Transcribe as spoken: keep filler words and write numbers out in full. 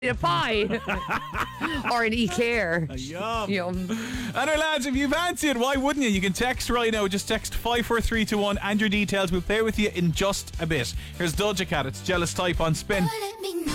a pie or an eclair. Yum. Yum. And our lads, if you fancy it, why wouldn't you? You can text right now. Just text five four three two one and your details. We'll play with you in just a bit. Here's Doja Cat. It's Jealous Type on Spin.